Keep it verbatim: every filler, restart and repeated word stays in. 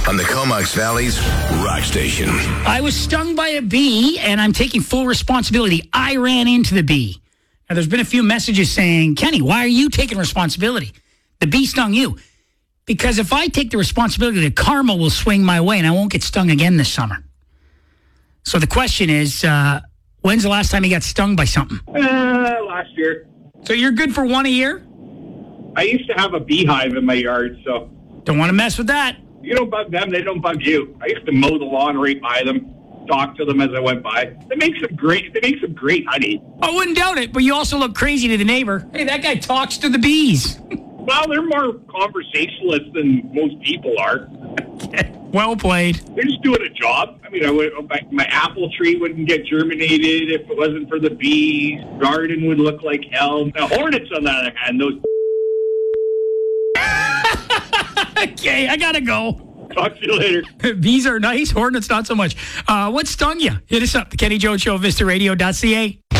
on the Comox Valley's Rock Station. I was stung by a bee, and I'm taking full responsibility. I ran into the bee. Now, there's been a few messages saying, Kenny, why are you taking responsibility? The bee stung you. Because if I take the responsibility, the karma will swing my way, and I won't get stung again this summer. So the question is, uh, when's the last time you got stung by something? Uh, last year. So you're good for one a year? I used to have a beehive in my yard, so... Don't want to mess with that. You don't bug them, they don't bug you. I used to mow the lawn right by them, talk to them as I went by. They make some great, they make some great honey. I wouldn't doubt it, but you also look crazy to the neighbor. Hey, that guy talks to the bees. Well, they're more conversationalists than most people are. Well played. They're just doing a job. I mean, I would, my, my apple tree wouldn't get germinated if it wasn't for the bees. Garden would look like hell. The hornets, on the other hand, those... Okay, I gotta go. Talk to you later. Bees are nice, hornets not so much. Uh, what stung you? Hit us up, the Kenny Jones Show, Vista Radio dot C A.